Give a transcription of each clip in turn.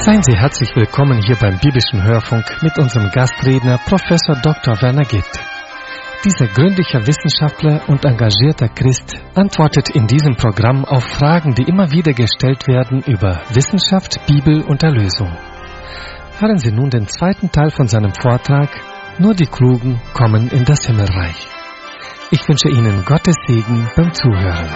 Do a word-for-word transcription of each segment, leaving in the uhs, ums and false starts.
Seien Sie herzlich willkommen hier beim Biblischen Hörfunk mit unserem Gastredner Professor Doktor Werner Gitt. Dieser gründliche Wissenschaftler und engagierter Christ antwortet in diesem Programm auf Fragen, die immer wieder gestellt werden über Wissenschaft, Bibel und Erlösung. Hören Sie nun den zweiten Teil von seinem Vortrag Nur die Klugen kommen in das Himmelreich. Ich wünsche Ihnen Gottes Segen beim Zuhören.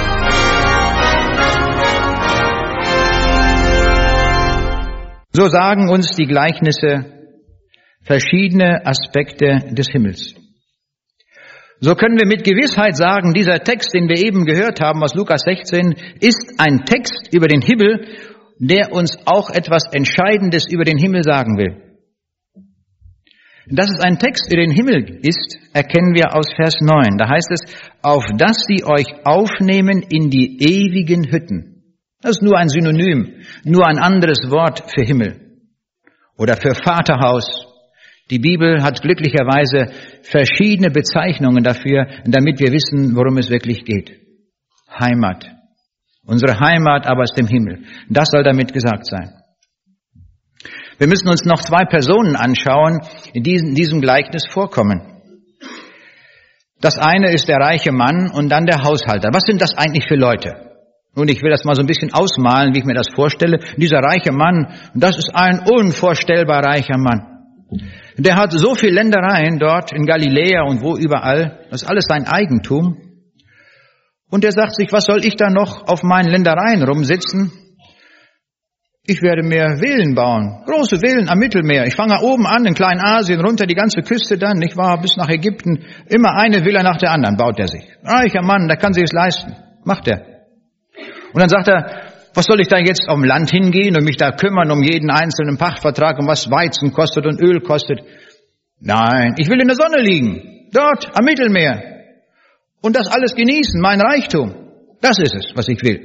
So sagen uns die Gleichnisse verschiedene Aspekte des Himmels. So können wir mit Gewissheit sagen, dieser Text, den wir eben gehört haben aus Lukas sechzehn, ist ein Text über den Himmel, der uns auch etwas Entscheidendes über den Himmel sagen will. Dass es ein Text über den Himmel ist, erkennen wir aus Vers neun. Da heißt es, auf dass sie euch aufnehmen in die ewigen Hütten. Das ist nur ein Synonym, nur ein anderes Wort für Himmel oder für Vaterhaus. Die Bibel hat glücklicherweise verschiedene Bezeichnungen dafür, damit wir wissen, worum es wirklich geht. Heimat. Unsere Heimat aber ist im Himmel. Das soll damit gesagt sein. Wir müssen uns noch zwei Personen anschauen, die in diesem Gleichnis vorkommen. Das eine ist der reiche Mann und dann der Haushalter. Was sind das eigentlich für Leute? Nun, ich will das mal so ein bisschen ausmalen, wie ich mir das vorstelle. Dieser reiche Mann, das ist ein unvorstellbar reicher Mann. Der hat so viel Ländereien dort in Galiläa und wo überall. Das ist alles sein Eigentum. Und er sagt sich, was soll ich da noch auf meinen Ländereien rumsitzen? Ich werde mir Villen bauen, große Villen am Mittelmeer. Ich fange oben an, in Kleinasien, runter die ganze Küste dann, nicht wahr, bis nach Ägypten. Immer eine Villa nach der anderen baut er sich. Reicher Mann, der kann sich es leisten. Macht er. Und dann sagt er, was soll ich da jetzt auf dem Land hingehen und mich da kümmern um jeden einzelnen Pachtvertrag, um was Weizen kostet und Öl kostet? Nein, ich will in der Sonne liegen, dort am Mittelmeer und das alles genießen, mein Reichtum. Das ist es, was ich will.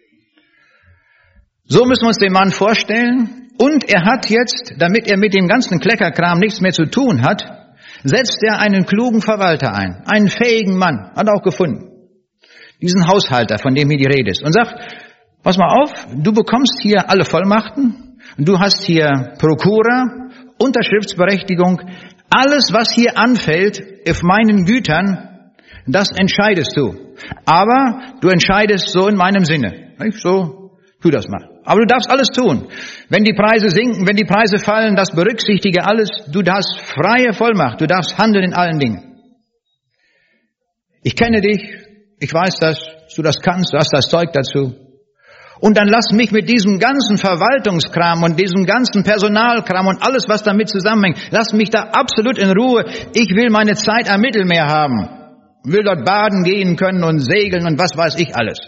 So müssen wir uns den Mann vorstellen. Und er hat jetzt, damit er mit dem ganzen Kleckerkram nichts mehr zu tun hat, setzt er einen klugen Verwalter ein, einen fähigen Mann, hat er auch gefunden. Diesen Haushalter, von dem hier die Rede ist. Und sagt, pass mal auf, du bekommst hier alle Vollmachten, du hast hier Prokura, Unterschriftsberechtigung, alles, was hier anfällt auf meinen Gütern, das entscheidest du. Aber du entscheidest so in meinem Sinne. So, tu das mal. Aber du darfst alles tun. Wenn die Preise sinken, wenn die Preise fallen, das berücksichtige alles. Du hast freie Vollmacht, du darfst handeln in allen Dingen. Ich kenne dich, ich weiß, dass du das kannst, du hast das Zeug dazu. Und dann lass mich mit diesem ganzen Verwaltungskram und diesem ganzen Personalkram und alles, was damit zusammenhängt, lass mich da absolut in Ruhe. Ich will meine Zeit am Mittelmeer haben. Will dort baden gehen können und segeln und was weiß ich alles.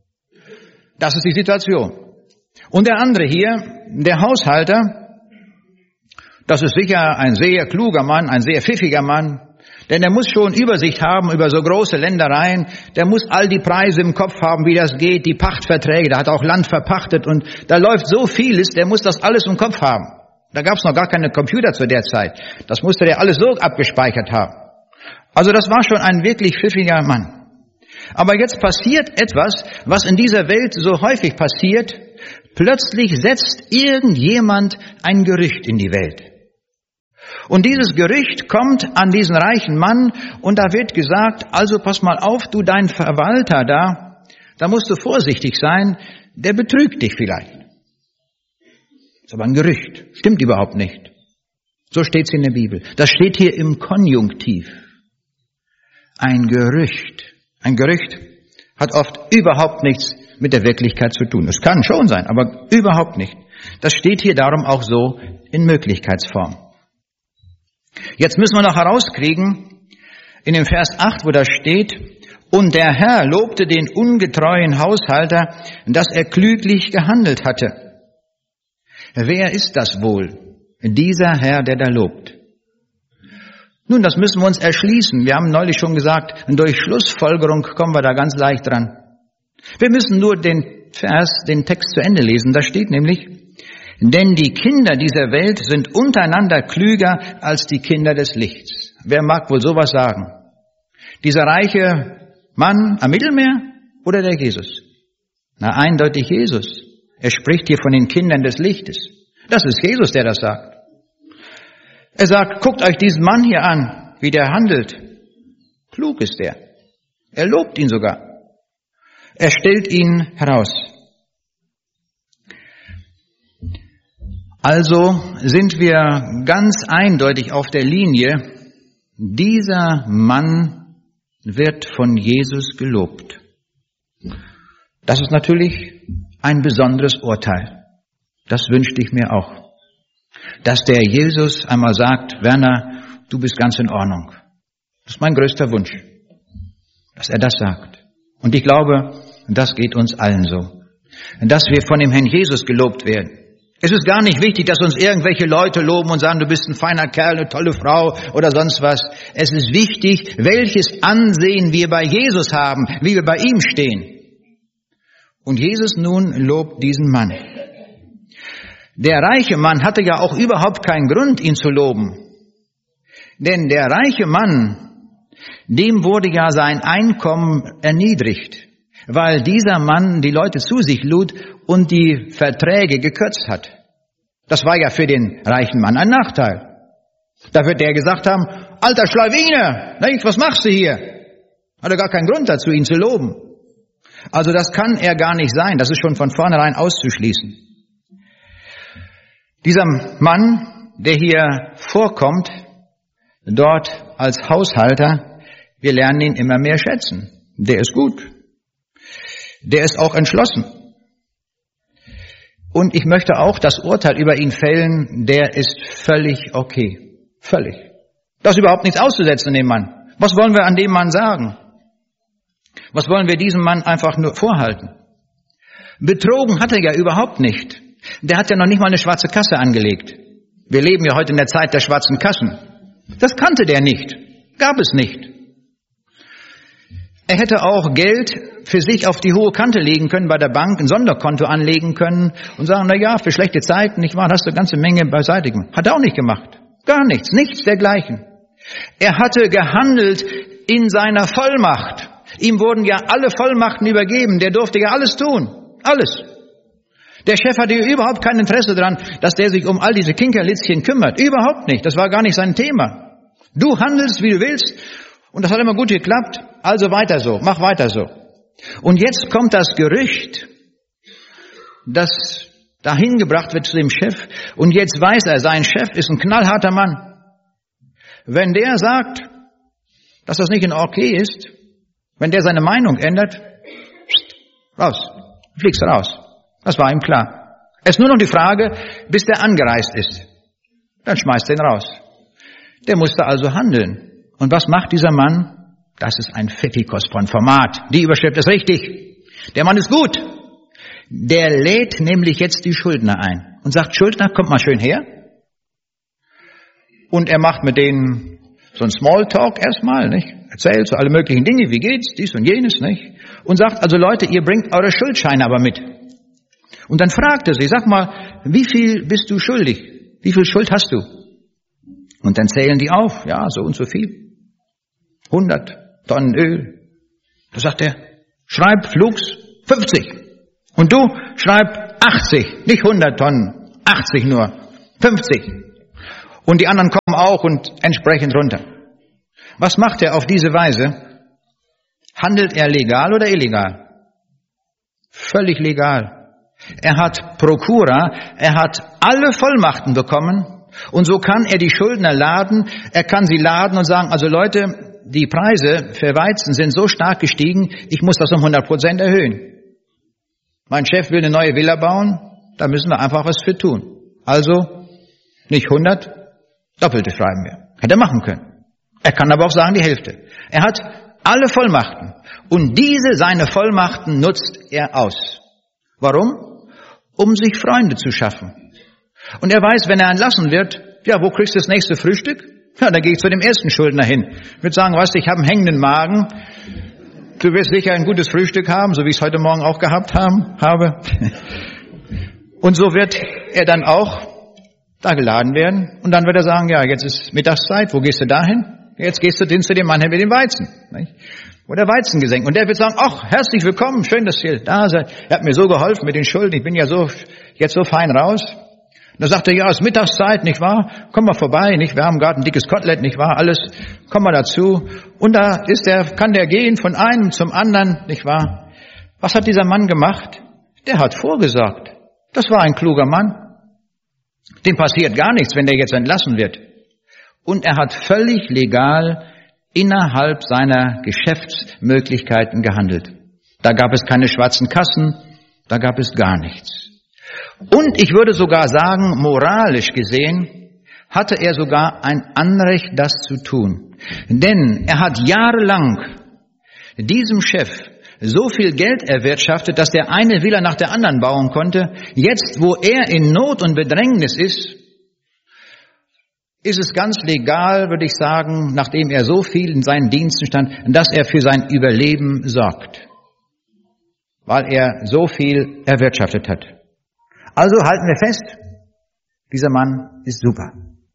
Das ist die Situation. Und der andere hier, der Haushalter, das ist sicher ein sehr kluger Mann, ein sehr pfiffiger Mann. Denn er muss schon Übersicht haben über so große Ländereien. Der muss all die Preise im Kopf haben, wie das geht, die Pachtverträge. Der hat auch Land verpachtet und da läuft so vieles, der muss das alles im Kopf haben. Da gab es noch gar keine Computer zu der Zeit. Das musste der alles so abgespeichert haben. Also das war schon ein wirklich pfiffiger Mann. Aber jetzt passiert etwas, was in dieser Welt so häufig passiert. Plötzlich setzt irgendjemand ein Gerücht in die Welt. Und dieses Gerücht kommt an diesen reichen Mann und da wird gesagt, also pass mal auf, du dein Verwalter da, da musst du vorsichtig sein, der betrügt dich vielleicht. Das ist aber ein Gerücht, stimmt überhaupt nicht. So steht es in der Bibel. Das steht hier im Konjunktiv. Ein Gerücht. Ein Gerücht hat oft überhaupt nichts mit der Wirklichkeit zu tun. Es kann schon sein, aber überhaupt nicht. Das steht hier darum auch so in Möglichkeitsform. Jetzt müssen wir noch herauskriegen, in dem Vers acht, wo da steht, und der Herr lobte den ungetreuen Haushalter, dass er klüglich gehandelt hatte. Wer ist das wohl? Dieser Herr, der da lobt. Nun, das müssen wir uns erschließen. Wir haben neulich schon gesagt, durch Schlussfolgerung kommen wir da ganz leicht dran. Wir müssen nur den Vers, den Text zu Ende lesen. Da steht nämlich, denn die Kinder dieser Welt sind untereinander klüger als die Kinder des Lichts. Wer mag wohl sowas sagen? Dieser reiche Mann am Mittelmeer oder der Jesus? Na, eindeutig Jesus. Er spricht hier von den Kindern des Lichtes. Das ist Jesus, der das sagt. Er sagt, guckt euch diesen Mann hier an, wie der handelt. Klug ist der. Er lobt ihn sogar. Er stellt ihn heraus. Also sind wir ganz eindeutig auf der Linie, dieser Mann wird von Jesus gelobt. Das ist natürlich ein besonderes Urteil. Das wünschte ich mir auch. Dass der Jesus einmal sagt, Werner, du bist ganz in Ordnung. Das ist mein größter Wunsch, dass er das sagt. Und ich glaube, das geht uns allen so, dass wir von dem Herrn Jesus gelobt werden. Es ist gar nicht wichtig, dass uns irgendwelche Leute loben und sagen, du bist ein feiner Kerl, eine tolle Frau oder sonst was. Es ist wichtig, welches Ansehen wir bei Jesus haben, wie wir bei ihm stehen. Und Jesus nun lobt diesen Mann. Der reiche Mann hatte ja auch überhaupt keinen Grund, ihn zu loben. Denn der reiche Mann, dem wurde ja sein Einkommen erniedrigt, weil dieser Mann die Leute zu sich lud und die Verträge gekürzt hat. Das war ja für den reichen Mann ein Nachteil. Da wird der gesagt haben, alter Schlawine, was machst du hier? Hat er gar keinen Grund dazu, ihn zu loben. Also das kann er gar nicht sein, das ist schon von vornherein auszuschließen. Dieser Mann, der hier vorkommt, dort als Haushalter, wir lernen ihn immer mehr schätzen. Der ist gut. Der ist auch entschlossen. Und ich möchte auch das Urteil über ihn fällen, der ist völlig okay. Völlig. Da ist überhaupt nichts auszusetzen in dem Mann. Was wollen wir an dem Mann sagen? Was wollen wir diesem Mann einfach nur vorhalten? Betrogen hat er ja überhaupt nicht. Der hat ja noch nicht mal eine schwarze Kasse angelegt. Wir leben ja heute in der Zeit der schwarzen Kassen. Das kannte der nicht. Gab es nicht. Er hätte auch Geld für sich auf die hohe Kante legen können, bei der Bank ein Sonderkonto anlegen können und sagen, na ja, für schlechte Zeiten, nicht wahr, hast du eine ganze Menge beiseite gemacht. Hat er auch nicht gemacht. Gar nichts, nichts dergleichen. Er hatte gehandelt in seiner Vollmacht. Ihm wurden ja alle Vollmachten übergeben, der durfte ja alles tun. Alles. Der Chef hatte überhaupt kein Interesse daran, dass der sich um all diese Kinkerlitzchen kümmert. Überhaupt nicht. Das war gar nicht sein Thema. Du handelst, wie du willst. Und das hat immer gut geklappt. Also weiter so. Mach weiter so. Und jetzt kommt das Gerücht, das dahin gebracht wird zu dem Chef. Und jetzt weiß er, sein Chef ist ein knallharter Mann. Wenn der sagt, dass das nicht in okay ist, wenn der seine Meinung ändert, raus. Fliegst raus. Das war ihm klar. Es ist nur noch die Frage, bis der angereist ist. Dann schmeißt er ihn raus. Der musste also handeln. Und was macht dieser Mann? Das ist ein Fettikos von Format. Die Überschrift ist richtig. Der Mann ist gut. Der lädt nämlich jetzt die Schuldner ein und sagt, Schuldner, kommt mal schön her. Und er macht mit denen so ein Smalltalk erstmal, nicht? Erzählt so alle möglichen Dinge, wie geht's, dies und jenes, nicht? Und sagt, also Leute, ihr bringt eure Schuldscheine aber mit. Und dann fragt er sie, sag mal, wie viel bist du schuldig? Wie viel Schuld hast du? Und dann zählen die auf, ja, so und so viel. hundert Tonnen Öl. Da sagt er, schreib flugs fünfzig. Und du schreib achtzig, nicht hundert Tonnen, achtzig nur, fünfzig. Und die anderen kommen auch und entsprechend runter. Was macht er auf diese Weise? Handelt er legal oder illegal? Völlig legal. Er hat Prokura, er hat alle Vollmachten bekommen und so kann er die Schuldner laden, er kann sie laden und sagen, also Leute, die Preise für Weizen sind so stark gestiegen, ich muss das um hundert Prozent erhöhen. Mein Chef will eine neue Villa bauen, da müssen wir einfach was für tun. Also nicht hundert, doppelte schreiben wir. Hätte er machen können. Er kann aber auch sagen die Hälfte. Er hat alle Vollmachten und diese seine Vollmachten nutzt er aus. Warum? Um sich Freunde zu schaffen. Und er weiß, wenn er entlassen wird, ja, wo kriegst du das nächste Frühstück? Ja, da gehe ich zu dem ersten Schuldner hin. Ich würde sagen, weißt du, ich habe einen hängenden Magen. Du wirst sicher ein gutes Frühstück haben, so wie ich es heute Morgen auch gehabt haben, habe. Und so wird er dann auch da geladen werden. Und dann wird er sagen, ja, jetzt ist Mittagszeit, wo gehst du dahin? Jetzt gehst du hin zu dem Mann mit dem Weizen. Nicht? Oder Weizen gesenkt. Und der wird sagen, ach, herzlich willkommen, schön, dass ihr da seid. Er hat mir so geholfen mit den Schulden, ich bin ja so jetzt so fein raus. Da sagte er, ja, es ist Mittagszeit, nicht wahr? Komm mal vorbei, nicht? Wir haben gerade ein dickes Kotelett, nicht wahr? Alles, komm mal dazu. Und da ist der, kann der gehen von einem zum anderen, nicht wahr? Was hat dieser Mann gemacht? Der hat vorgesorgt. Das war ein kluger Mann. Dem passiert gar nichts, wenn der jetzt entlassen wird. Und er hat völlig legal innerhalb seiner Geschäftsmöglichkeiten gehandelt. Da gab es keine schwarzen Kassen, da gab es gar nichts. Und ich würde sogar sagen, moralisch gesehen, hatte er sogar ein Anrecht, das zu tun. Denn er hat jahrelang diesem Chef so viel Geld erwirtschaftet, dass der eine Villa nach der anderen bauen konnte. Jetzt, wo er in Not und Bedrängnis ist, ist es ganz legal, würde ich sagen, nachdem er so viel in seinen Diensten stand, dass er für sein Überleben sorgt, weil er so viel erwirtschaftet hat. Also halten wir fest, dieser Mann ist super.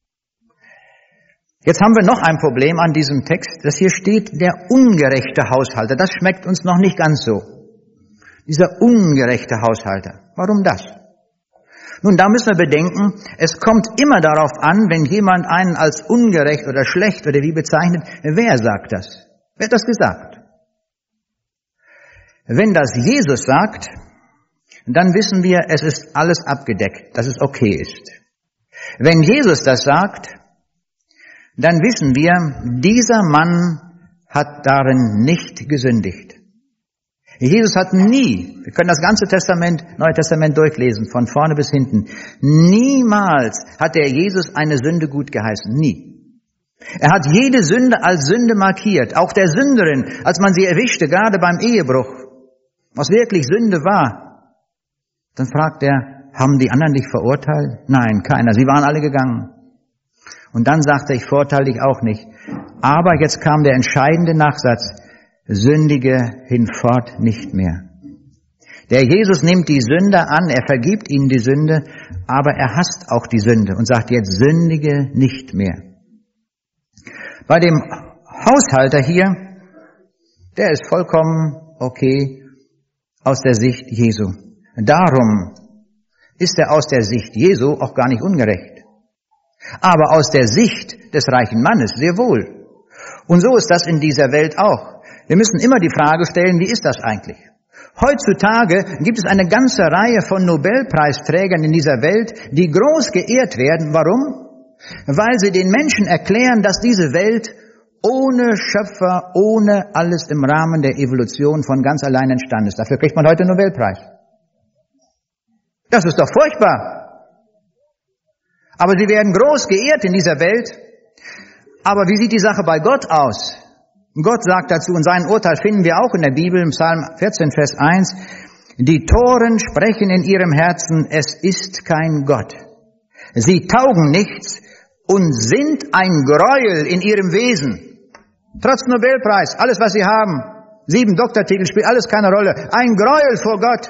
Jetzt haben wir noch ein Problem an diesem Text, dass hier steht, der ungerechte Haushalter. Das schmeckt uns noch nicht ganz so. Dieser ungerechte Haushalter. Warum das? Nun, da müssen wir bedenken, es kommt immer darauf an, wenn jemand einen als ungerecht oder schlecht oder wie bezeichnet, wer sagt das? Wer hat das gesagt? Wenn das Jesus sagt, dann wissen wir, es ist alles abgedeckt, dass es okay ist. Wenn Jesus das sagt, dann wissen wir, dieser Mann hat darin nicht gesündigt. Jesus hat nie, wir können das ganze Testament, Neue Testament durchlesen, von vorne bis hinten, niemals hat der Jesus eine Sünde gut geheißen, nie. Er hat jede Sünde als Sünde markiert, auch der Sünderin, als man sie erwischte, gerade beim Ehebruch, was wirklich Sünde war. Dann fragt er, haben die anderen dich verurteilt? Nein, keiner, sie waren alle gegangen. Und dann sagte er, ich verurteile dich auch nicht. Aber jetzt kam der entscheidende Nachsatz, sündige hinfort nicht mehr. Der Jesus nimmt die Sünder an, er vergibt ihnen die Sünde, aber er hasst auch die Sünde und sagt jetzt, sündige nicht mehr. Bei dem Haushalter hier, der ist vollkommen okay aus der Sicht Jesu. Darum ist er aus der Sicht Jesu auch gar nicht ungerecht. Aber aus der Sicht des reichen Mannes sehr wohl. Und so ist das in dieser Welt auch. Wir müssen immer die Frage stellen, wie ist das eigentlich? Heutzutage gibt es eine ganze Reihe von Nobelpreisträgern in dieser Welt, die groß geehrt werden. Warum? Weil sie den Menschen erklären, dass diese Welt ohne Schöpfer, ohne alles im Rahmen der Evolution von ganz allein entstanden ist. Dafür kriegt man heute einen Nobelpreis. Das ist doch furchtbar. Aber sie werden groß geehrt in dieser Welt. Aber wie sieht die Sache bei Gott aus? Gott sagt dazu, und sein Urteil finden wir auch in der Bibel, im Psalm vierzehn, Vers eins, die Toren sprechen in ihrem Herzen, es ist kein Gott. Sie taugen nichts und sind ein Gräuel in ihrem Wesen. Trotz Nobelpreis, alles was sie haben, sieben Doktortitel, spielt alles keine Rolle. Ein Gräuel vor Gott.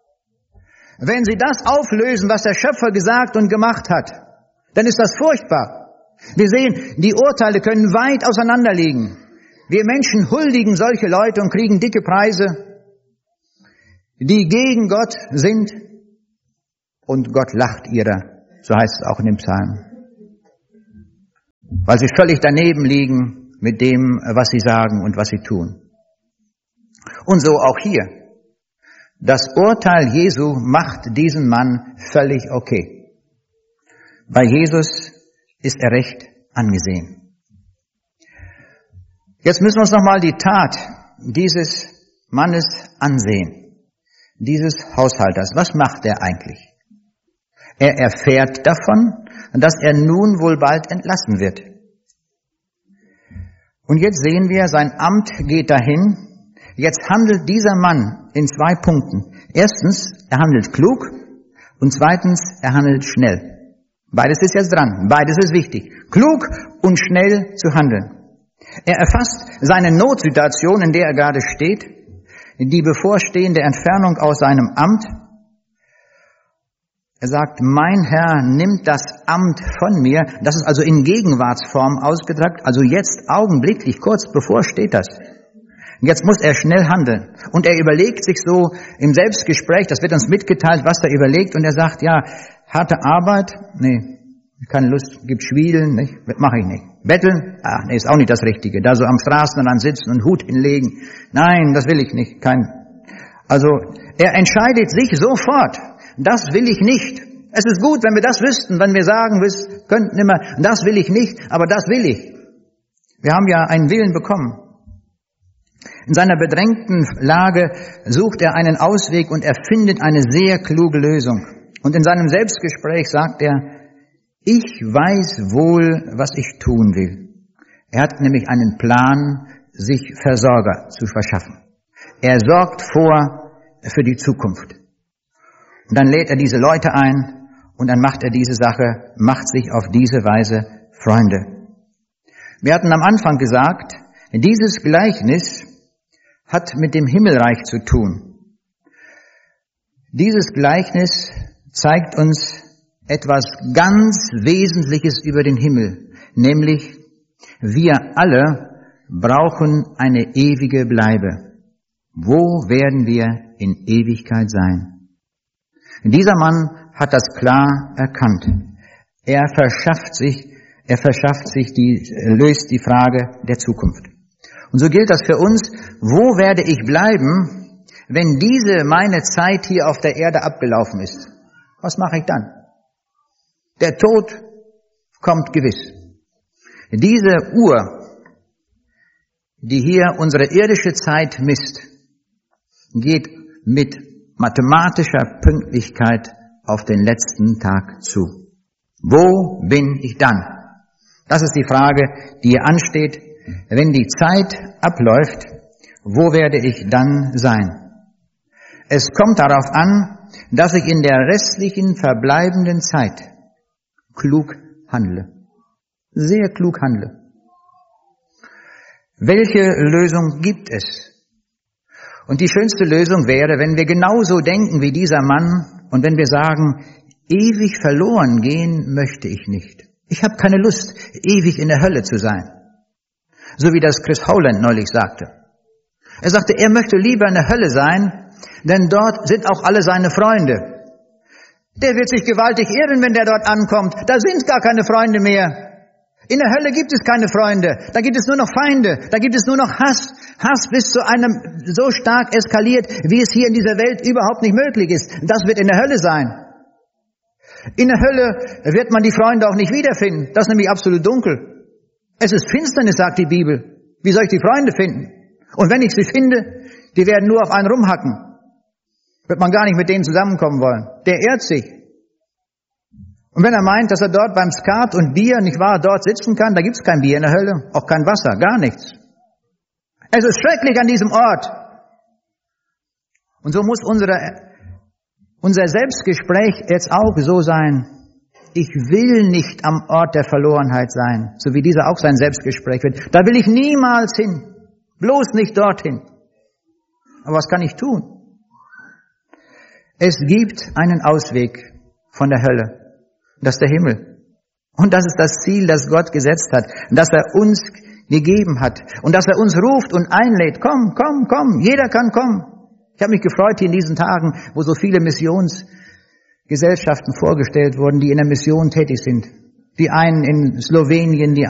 Wenn sie das auflösen, was der Schöpfer gesagt und gemacht hat, dann ist das furchtbar. Wir sehen, die Urteile können weit auseinander liegen. Wir Menschen huldigen solche Leute und kriegen dicke Preise, die gegen Gott sind. Und Gott lacht ihrer, so heißt es auch in dem Psalm. Weil sie völlig daneben liegen mit dem, was sie sagen und was sie tun. Und so auch hier. Das Urteil Jesu macht diesen Mann völlig okay. Bei Jesus ist er recht angesehen. Jetzt müssen wir uns nochmal die Tat dieses Mannes ansehen, dieses Haushalters. Was macht er eigentlich? Er erfährt davon, dass er nun wohl bald entlassen wird. Und jetzt sehen wir, sein Amt geht dahin. Jetzt handelt dieser Mann in zwei Punkten. Erstens, er handelt klug und zweitens, er handelt schnell. Beides ist jetzt dran, beides ist wichtig. Klug und schnell zu handeln. Er erfasst seine Notsituation, in der er gerade steht, die bevorstehende Entfernung aus seinem Amt. Er sagt, mein Herr nimmt das Amt von mir. Das ist also in Gegenwartsform ausgedrückt, also jetzt augenblicklich, kurz bevor steht das. Jetzt muss er schnell handeln. Und er überlegt sich so im Selbstgespräch, das wird uns mitgeteilt, was er überlegt. Und er sagt, ja, Harte Arbeit? Nee, keine Lust. Gibt Schwiedeln? Nicht? Mache ich nicht. Betteln? Ach, nee, ist auch nicht das Richtige. Da so am Straßenrand sitzen und Hut hinlegen? Nein, das will ich nicht. Kein. Also, er entscheidet sich sofort. Das will ich nicht. Es ist gut, wenn wir das wüssten, wenn wir sagen, wir könnten immer, das will ich nicht, aber das will ich. Wir haben ja einen Willen bekommen. In seiner bedrängten Lage sucht er einen Ausweg und er findet eine sehr kluge Lösung. Und in seinem Selbstgespräch sagt er, ich weiß wohl, was ich tun will. Er hat nämlich einen Plan, sich Versorger zu verschaffen. Er sorgt vor für die Zukunft. Und dann lädt er diese Leute ein und dann macht er diese Sache, macht sich auf diese Weise Freunde. Wir hatten am Anfang gesagt, dieses Gleichnis hat mit dem Himmelreich zu tun. Dieses Gleichnis zeigt uns etwas ganz Wesentliches über den Himmel, nämlich wir alle brauchen eine ewige Bleibe. Wo werden wir in Ewigkeit sein? Dieser Mann hat das klar erkannt. Er verschafft sich, er verschafft sich die, löst die Frage der Zukunft. Und so gilt das für uns. Wo werde ich bleiben, wenn diese meine Zeit hier auf der Erde abgelaufen ist? Was mache ich dann? Der Tod kommt gewiss. Diese Uhr, die hier unsere irdische Zeit misst, geht mit mathematischer Pünktlichkeit auf den letzten Tag zu. Wo bin ich dann? Das ist die Frage, die hier ansteht. Wenn die Zeit abläuft, wo werde ich dann sein? Es kommt darauf an, dass ich in der restlichen verbleibenden Zeit klug handle. Sehr klug handle. Welche Lösung gibt es? Und die schönste Lösung wäre, wenn wir genauso denken wie dieser Mann und wenn wir sagen, ewig verloren gehen möchte ich nicht. Ich habe keine Lust, ewig in der Hölle zu sein. So wie das Chris Howland neulich sagte. Er sagte, er möchte lieber in der Hölle sein, denn dort sind auch alle seine Freunde. Der wird sich gewaltig irren, wenn der dort ankommt. Da sind gar keine Freunde mehr. In der Hölle gibt es keine Freunde. Da gibt es nur noch Feinde. Da gibt es nur noch Hass. Hass bis zu einem so stark eskaliert, wie es hier in dieser Welt überhaupt nicht möglich ist. Das wird in der Hölle sein. In der Hölle wird man die Freunde auch nicht wiederfinden. Das ist nämlich absolut dunkel. Es ist Finsternis, sagt die Bibel. Wie soll ich die Freunde finden? Und wenn ich sie finde, die werden nur auf einen rumhacken. Wird man gar nicht mit denen zusammenkommen wollen. Der ehrt sich. Und wenn er meint, dass er dort beim Skat und Bier, nicht wahr, dort sitzen kann, da gibt's kein Bier in der Hölle, auch kein Wasser, gar nichts. Es ist schrecklich an diesem Ort. Und so muss unsere, unser Selbstgespräch jetzt auch so sein. Ich will nicht am Ort der Verlorenheit sein, so wie dieser auch sein Selbstgespräch wird. Da will ich niemals hin. Bloß nicht dorthin. Aber was kann ich tun? Es gibt einen Ausweg von der Hölle. Das ist der Himmel. Und das ist das Ziel, das Gott gesetzt hat, das er uns gegeben hat und dass er uns ruft und einlädt. Komm, komm, komm, jeder kann kommen. Ich habe mich gefreut hier in diesen Tagen, wo so viele Missionsgesellschaften vorgestellt wurden, die in der Mission tätig sind. Die einen in Slowenien, die